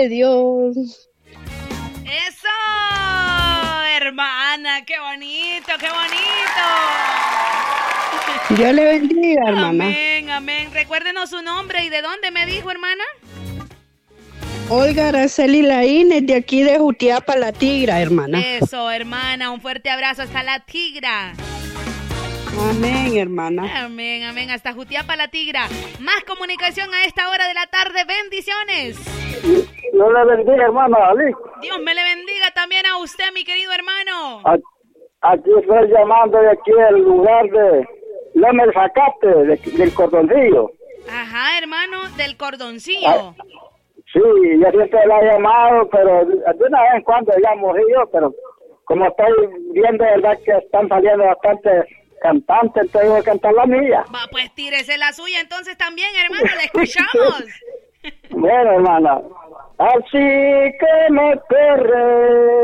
Dios. ¡Eso! Hermana, qué bonito, qué bonito. Dios le bendiga, hermana. Amén, amén. Recuérdenos su nombre y de dónde me dijo, hermana. Olga Araceli Laínez, de aquí de Jutiapa, La Tigra, hermana. Eso, hermana, un fuerte abrazo hasta La Tigra. Amén, hermana. Amén, amén, hasta Jutiapa, La Tigra. Más comunicación a esta hora de la tarde. Bendiciones. Dios le bendiga, hermano Ali. Dios me le bendiga también a usted, mi querido hermano. Aquí estoy llamando de aquí el lugar de Lemer Zacate, del Cordoncillo. Ajá, hermano, del Cordoncillo. Sí, yo siempre la he llamado, pero de una vez en cuando llamo yo, pero como estoy viendo, verdad, que están saliendo bastantes cantantes, entonces voy a cantar la mía. Va, pues tírese la suya entonces también, hermano, la escuchamos. Bueno, hermana. Así que me perré